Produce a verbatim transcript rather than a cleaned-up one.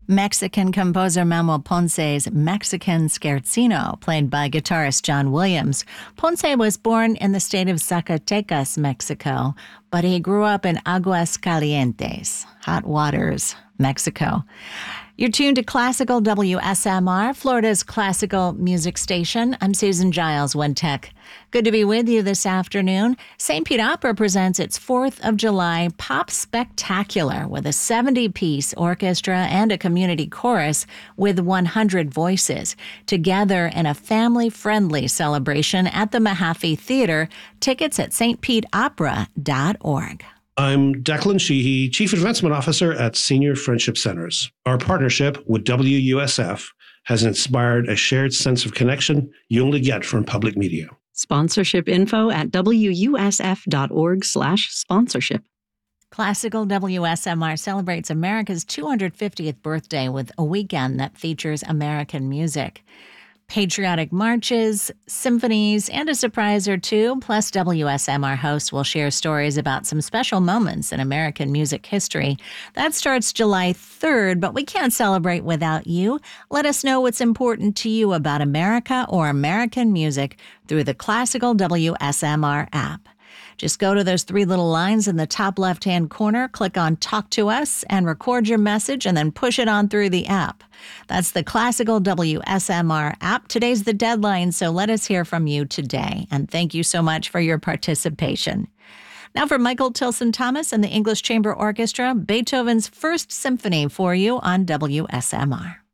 Mexican composer Manuel Ponce's Mexican Scherzino, played by guitarist John Williams. Ponce was born in the state of Zacatecas, Mexico, but he grew up in Aguascalientes, Hot Waters, Mexico. You're tuned to Classical W S M R, Florida's classical music station. I'm Susan Giles, One Tech. Good to be with you this afternoon. Saint Pete Opera presents its fourth of July Pop Spectacular with a seventy-piece orchestra and a community chorus with one hundred voices, together in a family-friendly celebration at the Mahaffey Theater. Tickets at s t pete opera dot org. I'm Declan Sheehy, Chief Advancement Officer at Senior Friendship Centers. Our partnership with W U S F has inspired a shared sense of connection you only get from public media. Sponsorship info at w u s f dot org slash sponsorship. Classical W S M R celebrates America's two hundred fiftieth birthday with a weekend that features American music. Patriotic marches, symphonies, and a surprise or two, plus W S M R hosts will share stories about some special moments in American music history. That starts July third, but we can't celebrate without you. Let us know what's important to you about America or American music through the Classical W S M R app. Just go to those three little lines in the top left-hand corner, click on Talk to Us, and record your message, and then push it on through the app. That's the Classical W S M R app. Today's the deadline, so let us hear from you today. And thank you so much for your participation. Now for Michael Tilson Thomas and the English Chamber Orchestra, Beethoven's First Symphony for you on W S M R.